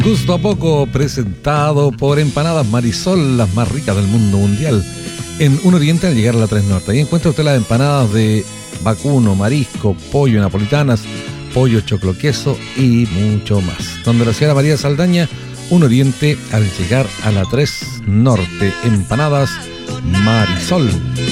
Gusto a Poco, presentado por Empanadas Marisol, las más ricas del mundo mundial. En Un Oriente al llegar a la 3 Norte. Ahí encuentra usted las empanadas de vacuno, marisco, pollo napolitanas, pollo choclo queso y mucho más. Donde la señora María Saldaña, Un Oriente al llegar a la 3 Norte. Empanadas Marisol.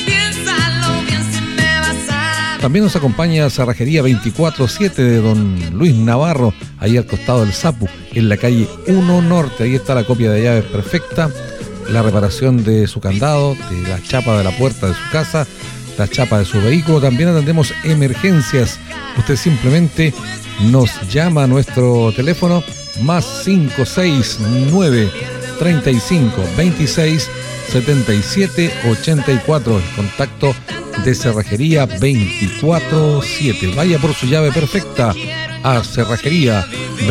También nos acompaña Cerrajería 24/7 de don Luis Navarro, ahí al costado del Sapu, en la calle 1 Norte. Ahí está la copia de llaves perfecta, la reparación de su candado, de la chapa de la puerta de su casa, la chapa de su vehículo. También atendemos emergencias. Usted simplemente nos llama a nuestro teléfono más 569 35 26 77 84. El contacto de Cerrajería 24/7. Vaya por su llave perfecta a Cerrajería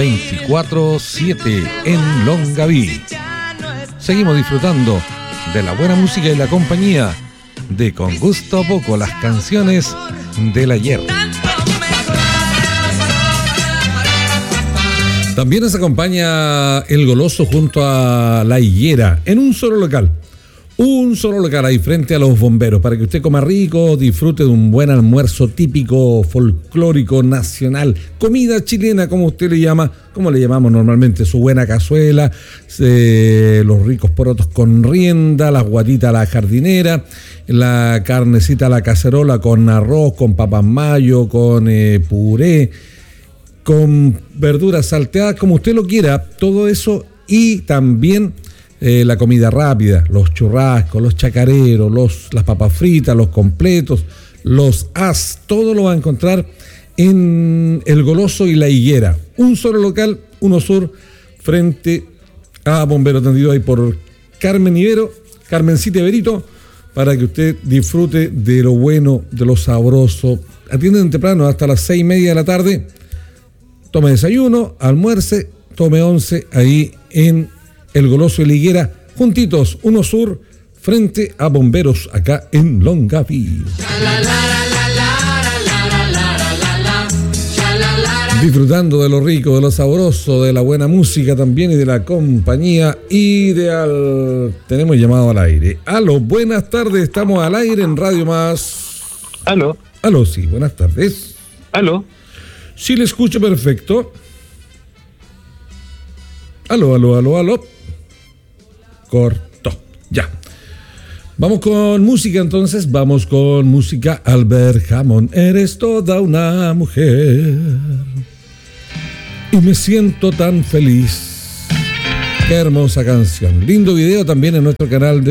24/7 en Longaví. Seguimos disfrutando de la buena música y la compañía de Con Gusto a Poco, las canciones del ayer. También nos acompaña El Goloso junto a La Higuera en un solo local. Un solo local ahí frente a los bomberos para que usted coma rico, disfrute de un buen almuerzo típico, folclórico, nacional, comida chilena, como usted le llama, como le llamamos normalmente, su buena cazuela, los ricos porotos con rienda, las guatitas a la jardinera, la carnecita a la cacerola con arroz, con papas mayo, con puré, con verduras salteadas, como usted lo quiera, todo eso. Y también la comida rápida, los churrascos, los chacareros, las papas fritas, los completos, los as, todo lo va a encontrar en El Goloso y La Higuera. Un solo local, uno sur, frente a Bombero Tendido, ahí por Carmencita Iberito, para que usted disfrute de lo bueno, de lo sabroso. Atienden temprano hasta las 6:30 de la tarde. Tome desayuno, almuerce, tome once ahí en El Goloso y La Higuera, juntitos, uno sur, frente a Bomberos, acá en Longaví. Disfrutando de lo rico, de lo sabroso, de la buena música también y de la compañía ideal. Tenemos llamado al aire. Aló, buenas tardes, estamos al aire en Radio Más. Aló. Aló, sí, buenas tardes. Aló. Sí, le escucho perfecto. Aló. Corto, ya. Vamos con música entonces, vamos con música. Albert Hammond, eres toda una mujer y me siento tan feliz. Qué hermosa canción. Lindo video también en nuestro canal de